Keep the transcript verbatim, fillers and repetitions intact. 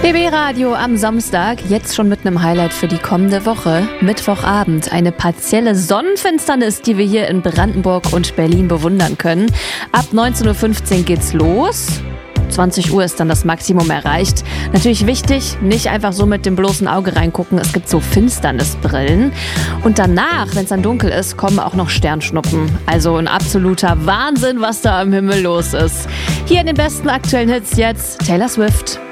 B B Radio am Samstag, jetzt schon mit einem Highlight für die kommende Woche. Mittwochabend, eine partielle Sonnenfinsternis, die wir hier in Brandenburg und Berlin bewundern können. Ab neunzehn Uhr fünfzehn geht's los. zwanzig Uhr ist dann das Maximum erreicht. Natürlich wichtig, nicht einfach so mit dem bloßen Auge reingucken. Es gibt so Finsternisbrillen. Und danach, wenn es dann dunkel ist, kommen auch noch Sternschnuppen. Also ein absoluter Wahnsinn, was da am Himmel los ist. Hier in den besten aktuellen Hits jetzt Taylor Swift.